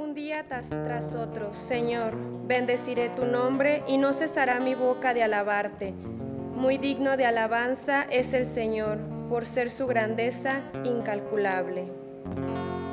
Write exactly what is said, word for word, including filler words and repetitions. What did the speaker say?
un día tras, tras otro. Señor, bendeciré tu nombre y no cesará mi boca de alabarte. Muy digno de alabanza es el Señor, por ser su grandeza incalculable.